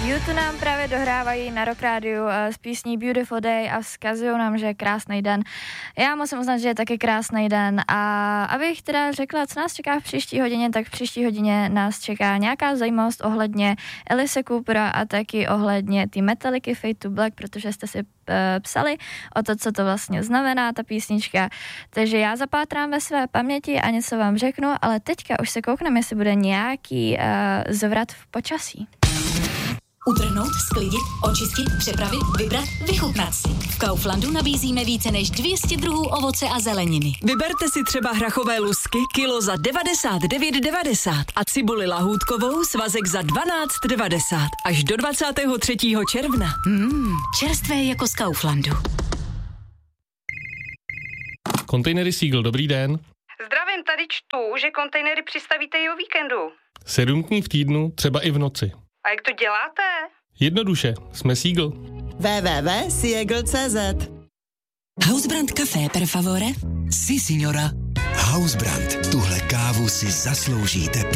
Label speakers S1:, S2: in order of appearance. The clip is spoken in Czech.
S1: U2 nám právě dohrávají na Rock Rádiu s písní Beautiful Day a vzkazují nám, že je krásný den. Já musím uznat, že je taky krásný den a abych teda řekla, co nás čeká v příští hodině, tak v příští hodině nás čeká nějaká zajímavost ohledně Alice Coopera a taky ohledně té Metallicy Fade to Black, protože jste si psali o to, co to vlastně znamená ta písnička. Takže já zapátrám ve své paměti a něco vám řeknu, ale teďka už se koukneme, jestli bude nějaký zvrat v počasí.
S2: Utrhnout, sklidit, očistit, přepravit, vybrat, vychutnat si. V Kauflandu nabízíme více než 200 druhů ovoce a zeleniny.
S3: Vyberte si třeba hrachové lusky kilo za 99,90 a cibuli lahůdkovou svazek za 12,90 až do 23. června.
S2: Čerstvé jako z Kauflandu.
S4: Kontejnery Seagull, dobrý den.
S5: Zdravím, tady čtu, že kontejnery přistavíte i o víkendu.
S4: 7 dní v týdnu, třeba i v noci.
S5: A jak to děláte?
S4: Jednoduše, jsme Seagull.
S6: www.seagull.cz.
S2: Hausbrand Café per favore?
S7: Si, signora. Hausbrand, tuhle kávu si zasloužíte.